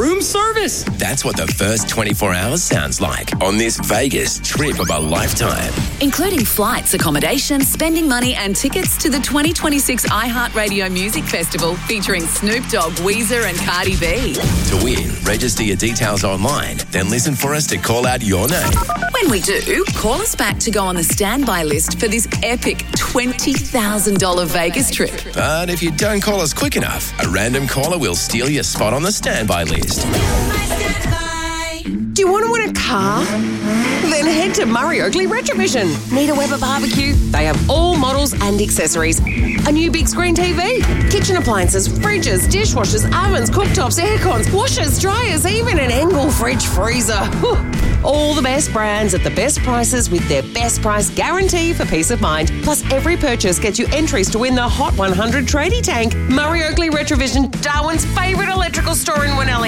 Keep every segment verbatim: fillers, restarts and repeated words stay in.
room service. That's what the first twenty-four hours sounds like on this Vegas trip of a lifetime. Including flights, accommodation, spending money and tickets to the twenty twenty-six iHeartRadio Music Festival featuring Snoop Dogg, Weezer and Cardi B. To win, register your details online, then listen for us to call out your name. When we do, call us back to go on the standby list for this epic twenty thousand dollars Vegas trip. But if you don't call us quick enough, a random caller will steal your spot on the standby list. Do you want to win a car? Then head to Murray Oakley Retrovision. Need a Weber barbecue? They have all models and accessories. A new big screen T V, kitchen appliances, fridges, dishwashers, ovens, cooktops, aircons, washers, dryers, even an Engel fridge freezer. Whew. All the best brands at the best prices with their best price guarantee for peace of mind. Plus, every purchase gets you entries to win the Hot one hundred tradie tank. Murray Oakley Retrovision, Darwin's favourite electrical store in Winnelly.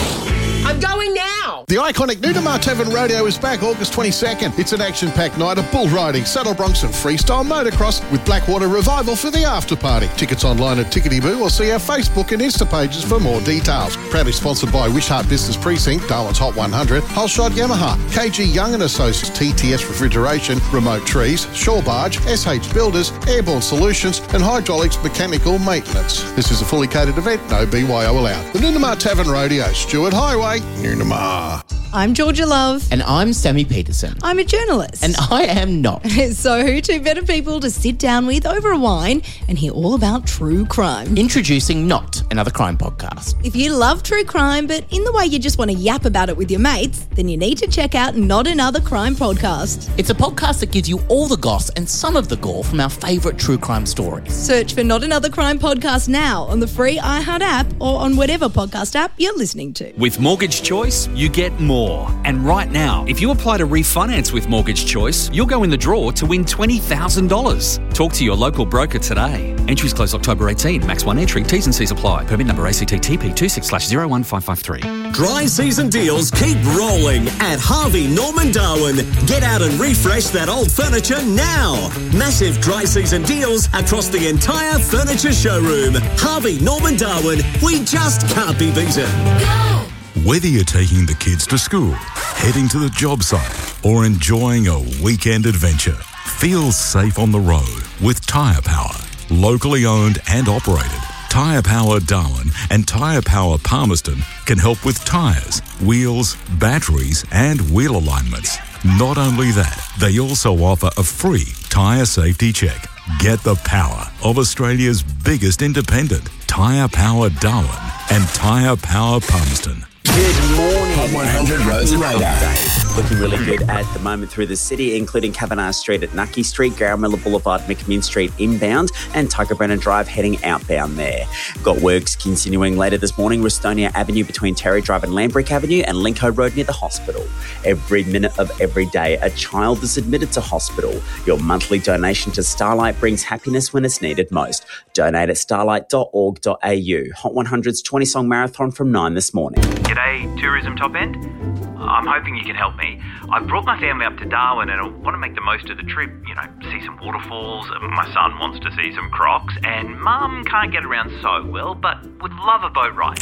I'm going now. The iconic Nunamar Tavern Rodeo is back August twenty-second. It's an action-packed night of bull riding, saddle broncs and freestyle motocross with Blackwater Revival for the after party. Tickets online at Tickety Boo or see our Facebook and Insta pages for more details. Proudly sponsored by Wishart Business Precinct, Darwin's Hot one hundred, Holshot Yamaha, K G Young and Associates, T T S Refrigeration, Remote Trees, Shore Barge, S H Builders, Airborne Solutions and Hydraulics Mechanical Maintenance. This is a fully catered event, no B Y O allowed. The Nunamar Tavern Rodeo, Stewart Highway, Nunamar. I'm Georgia Love. And I'm Sammy Peterson. I'm a journalist. And I am not. So who two better people to sit down with over a wine and hear all about true crime? Introducing Not Another Crime Podcast. If you love true crime, but in the way you just want to yap about it with your mates, then you need to check out Not Another Crime Podcast. It's a podcast that gives you all the goss and some of the gore from our favourite true crime stories. Search for Not Another Crime Podcast now on the free iHeart app or on whatever podcast app you're listening to. With Mortgage Choice, you get more. And right now, if you apply to refinance with Mortgage Choice, you'll go in the draw to win twenty thousand dollars. Talk to your local broker today. Entries close October eighteenth. Max one entry. T's and C's apply. Permit number A C T T P two six slash zero one five five three. Dry season deals keep rolling at Harvey Norman Darwin. Get out and refresh that old furniture now. Massive dry season deals across the entire furniture showroom. Harvey Norman Darwin. We just can't be beaten. Go! Whether you're taking the kids to school, heading to the job site, or enjoying a weekend adventure, feel safe on the road with Tyre Power. Locally owned and operated, Tyre Power Darwin and Tyre Power Palmerston can help with tyres, wheels, batteries and wheel alignments. Not only that, they also offer a free tyre safety check. Get the power of Australia's biggest independent, Tyre Power Darwin and Tyre Power Palmerston. Good morning. Hot one hundred Roads and Radar. Looking really good at the moment through the city, including Kavanagh Street at Nucky Street, Garramilla Boulevard, McMinn Street inbound, and Tiger Brennan Drive heading outbound there. Got works continuing later this morning, Restonia Avenue between Terry Drive and Lambrick Avenue, and Linko Road near the hospital. Every minute of every day, a child is admitted to hospital. Your monthly donation to Starlight brings happiness when it's needed most. Donate at starlight dot org dot a u. Hot one hundred's twenty-song marathon from nine this morning. G'day, Tourism Top End. I'm hoping you can help me. I've brought my family up to Darwin and I want to make the most of the trip. You know, see some waterfalls. My son wants to see some crocs. And Mum can't get around so well, but would love a boat ride.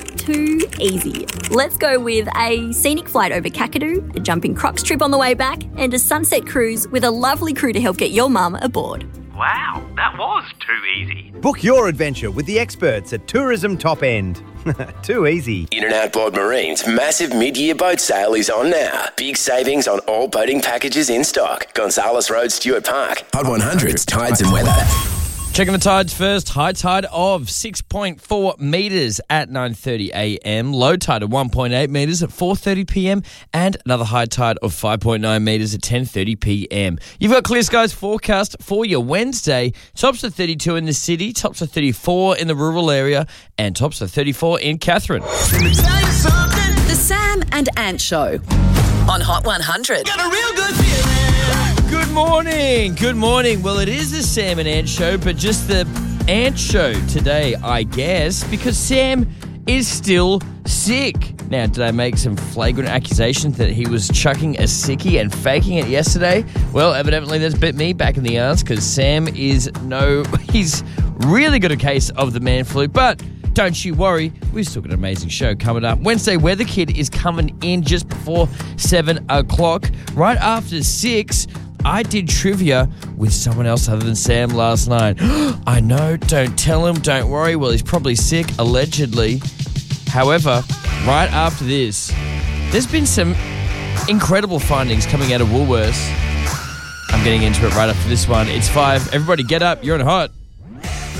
Too easy. Let's go with a scenic flight over Kakadu, a jumping crocs trip on the way back, and a sunset cruise with a lovely crew to help get your mum aboard. Wow, that was too easy. Book your adventure with the experts at Tourism Top End. Too easy. In and Outboard Marine's massive mid-year boat sale is on now. Big savings on all boating packages in stock. Gonzales Road, Stuart Park. Hot one hundred's Tides and Weather. Checking the tides first. High tide of six point four metres at nine thirty a m. Low tide of one point eight metres at four thirty p m. And another high tide of five point nine metres at ten thirty p m. You've got Clear Skies forecast for your Wednesday. Tops of thirty-two in the city, tops of thirty-four in the rural area, and tops of thirty-four in Katherine. The Sam and Ant Show on Hot one hundred. Got a real good feeling. Good morning. Good morning. Well, it is the Sam and Ant Show, but just the Ant Show today, I guess, because Sam is still sick. Now, did I make some flagrant accusations that he was chucking a sickie and faking it yesterday? Well, evidently that's bit me back in the arse because Sam is no... He's really got a case of the man flu, but don't you worry, we've still got an amazing show coming up. Wednesday Weather Kid is coming in just before seven o'clock. Right after six, I did trivia with someone else other than Sam last night. I know, don't tell him, don't worry. Well, he's probably sick, allegedly. However, right after this, there's been some incredible findings coming out of Woolworths. I'm getting into it right after this one. It's five. Everybody get up. You're on Hot.